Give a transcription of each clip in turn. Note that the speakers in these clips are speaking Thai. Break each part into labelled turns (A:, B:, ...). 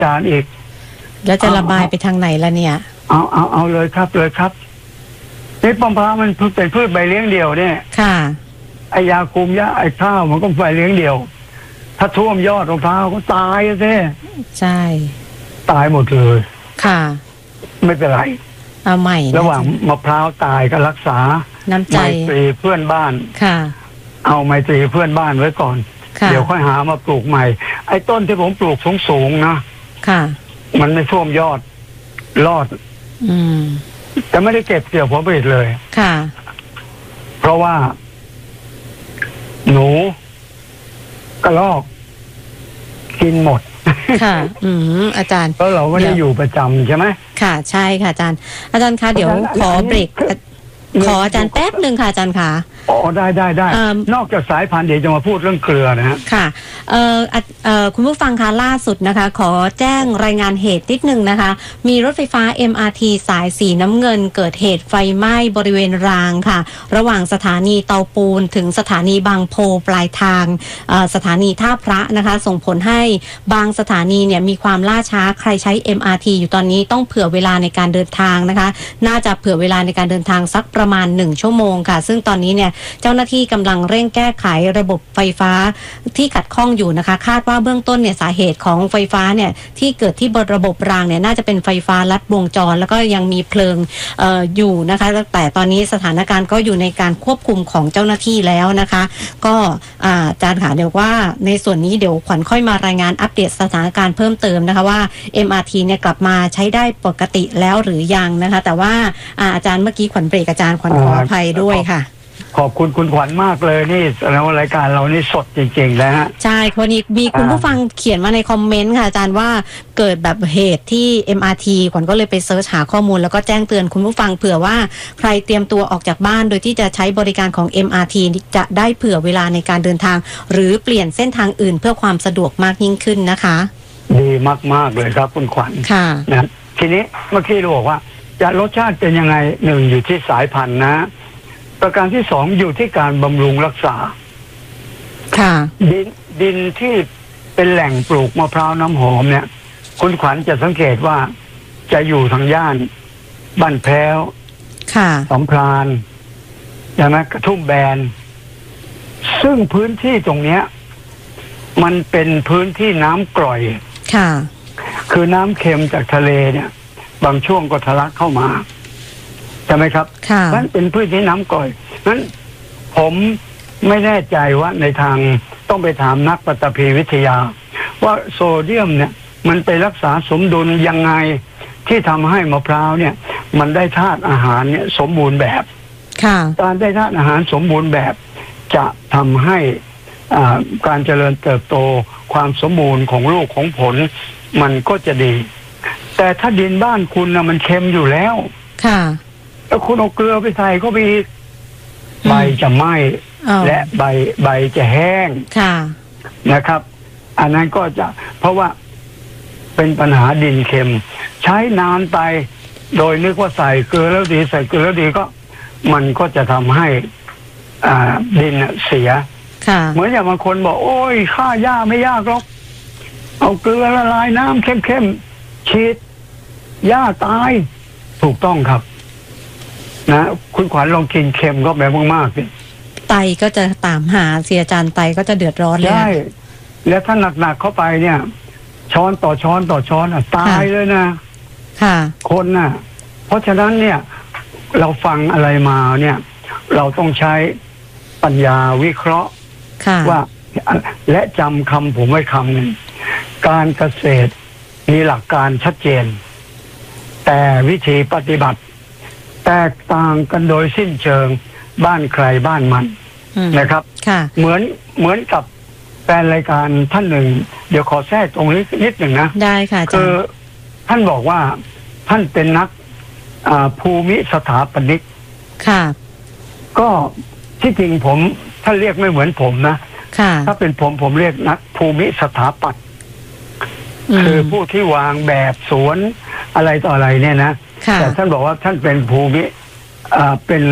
A: จารย์อีก
B: แล้วจะระบายไปทางไหนล่ะเนี่ย
A: เอาเลยครับนี่มะพร้าวมันเป็นพืชใบเลี้ยงเดี่ยวเนี่ย
B: ค่ะ
A: ไอยาคุมยาไอข้าวมันก็ใบเลี้ยงเดี่ยวถ้าท่วมยอดมะพร้าวก็ตายใ
B: ช่
A: ตายหมดเลย
B: ค่ะ
A: ไม่เป็นไร
B: เอาใหม่
A: ระหว่างมะพร้าวตายก็รักษา
B: น้ำใจ
A: ไมตรีเพื่อนบ้าน
B: ค่ะ
A: เอาไมตรีเพื่อนบ้านไว้ก่อนเดี๋ยวค่อยหามาปลูกใหม่ไอ้ต้นที่ผมปลูกสูงนะ
B: ค่ะ
A: มันไม่ท่วมยอดรอดแต่ไม่ได้เก็บเกี่ยวผลผลิตเลย
B: ค่ะ
A: เพราะว่าหนูกระรอกกินหมด
B: ค่ะอาจารย์
A: เพราะเราไม่ได้อยู่ประจำใช่ไหม
B: ค่ะใช่ค่ะอาจารย์คะเดี๋ยวขอเบรกขออาจารย์แป๊บนึงค่ะอาจารย์ค่ะ
A: อ๋อได้นอกจากสายพันธุ์เดี๋ยวจะมาพูดเรื่องเกลือนะฮะ
B: ค่ะคุณผู้ฟังคะล่าสุดนะคะขอแจ้งรายงานเหตุนิดนึงนะคะมีรถไฟฟ้า MRT สายสีน้ำเงินเกิดเหตุไฟไหม้บริเวณรางค่ะระหว่างสถานีเตาปูนถึงสถานีบางโพปลายทางสถานีท่าพระนะคะส่งผลให้บางสถานีเนี่ยมีความล่าช้าใครใช้ MRT อยู่ตอนนี้ต้องเผื่อเวลาในการเดินทางนะคะน่าจะเผื่อเวลาในการเดินทางสักประมาณ1ชั่วโมงค่ะซึ่งตอนนี้เนี่ยเจ้าหน้าที่กำลังเร่งแก้ไขระบบไฟฟ้าที่ขัดข้องอยู่นะคะคาดว่าเบื้องต้นเนี่ยสาเหตุของไฟฟ้าเนี่ยที่เกิดที่บนระบบรางเนี่ยน่าจะเป็นไฟฟ้าลัดวงจรแล้วก็ยังมีเพลิงอยู่นะคะแต่ตอนนี้สถานการณ์ก็อยู่ในการควบคุมของเจ้าหน้าที่แล้วนะคะก็อาจารย์ค่ะเดี๋ยวว่าในส่วนนี้เดี๋ยวขวัญค่อยมารายงานอัปเดตสถานการณ์เพิ่มเติมนะคะว่า MRT เนี่ยกลับมาใช้ได้ปกติแล้วหรือยังนะคะแต่ว่าอาจารย์เมื่อกี้ขวัญเบรกอาจารย์ขวัญขออภัยด้วยค่ะ
A: ขอบคุณคุณขวัญมากเลยนี่แล้วรายการเรานี่สดจริงๆแล้วฮะ
B: ใช่คนนี้มีคุณผู้ฟังเขียนมาในคอมเมนต์ค่ะอาจารย์ว่าเกิดแบบเหตุที่ MRT ขวัญก็เลยไปเซิร์ชหาข้อมูลแล้วก็แจ้งเตือนคุณผู้ฟังเผื่อว่าใครเตรียมตัวออกจากบ้านโดยที่จะใช้บริการของ MRT จะได้เผื่อเวลาในการเดินทางหรือเปลี่ยนเส้นทางอื่นเพื่อความสะดวกมากยิ่งขึ้นนะคะ
A: ดีมากๆเลยครับคุณขวัญ
B: ค่ะ
A: นะทีนี้เมื่อกี้เราบอกว่าจะรสชาติเป็นยังไงหนึ่งอยู่ที่สายพันธุ์นะประการที่สองอยู่ที่การบำรุงรักษา
B: ค่ะ
A: ดินที่เป็นแหล่งปลูกมะพร้าวน้ำหอมเนี่ยคุณขวัญจะสังเกตว่าจะอยู่ทางย่านบ้านแพ้วสำพรานใช่ไหมกระทุ่มแบนซึ่งพื้นที่ตรงเนี้ยมันเป็นพื้นที่น้ำกร่อย
B: ค่ะ
A: คือน้ำเค็มจากทะเลเนี่ยบางช่วงก็ทะลักเข้ามาใช่ไหมครับนั่นเป็นพื้นที่น้ำกร่อยนั้นผมไม่แน่ใจว่าในทางต้องไปถามนักปฐพีวิทยาว่าโซเดียมเนี่ยมันไปรักษาสมดุลยังไงที่ทำให้มะพร้าวเนี่ยมันได้ธาตุอาหารเนี่ยสมบูรณ์แบบการได้ธาตุอาหารสมบูรณ์แบบจะทำให้การเจริญเติบโตความสมบูรณ์ของลูกของผลมันก็จะดีแต่ถ้าดินบ้านคุณนะมันเค็มอยู่แล้วแล้วคุณเอาเกลือไปใส่ก็ไปอีกใบจะไหม้และใบจะแห้งนะครับ อันนั้นก็จะเพราะว่าเป็นปัญหาดินเค็มใช้นานไปโดยนึกว่าใส่เกลือแล้วดีใส่เกลือแล้วดีก็มันก็จะทำให้ดินเสียเหมือนอย่างบางคนบอกโอ้ยฆ่าหญ้าไม่ยากหรอกเอาเกลือละลายน้ำเข้มๆฉีดหญ้าตายถูกต้องครับนะคุณขวัญลองกินเค็มก็แบบมากๆสิ
B: ไตก็จะตามหาเสียจานไตก็จะเดือดร้อนเลย
A: ใช่แล้วถ้าหนักๆเข้าไปเนี่ยช้อนต่อช้อนต่อช้อนตายเลยนะคนน่ะเพราะฉะนั้นเนี่ยเราฟังอะไรมาเนี่ยเราต้องใช้ปัญญาวิเคราะห์ว่าและจำคำผมไว้คำหนึ่งการเกษตรมีหลักการชัดเจนแต่วิธีปฏิบัติแตกต่างกันโดยสิ้นเชิงบ้านใครบ้านมันนะครับเหมือนกับแฟนรายการท่านหนึ่งเดี๋ยวขอแทรกตรงนี้นิดหนึ่งนะ
B: ได้ค่ะ
A: คือท่านบอกว่าท่านเป็นนักภูมิสถาปนิกก็ที่จริงผมท่านเรียกไม่เหมือนผมนะถ้าเป็นผมเรียกนักภูมิสถาปัตย์คือผู้ที่วางแบบสวนอะไรต่ออะไรเนี่ยนะแต่ท่านบอกว่าท่านเป็นภูมิเป็น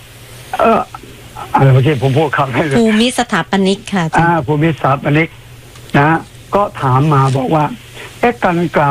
A: อะไรเมื่อกี้ผมพูดคำให้เลย
B: ภูมิสถาปนิกค่ะ
A: ภูมิสถาปนิกนะก็ถามมาบอกว่าการกล่าว